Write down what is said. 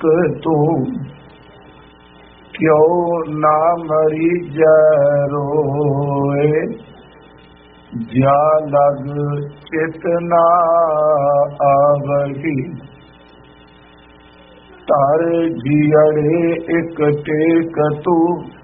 तू क्यों ना मरीजै रोए, जा लग चित ना आवही, तार जियड़े एक टेक तू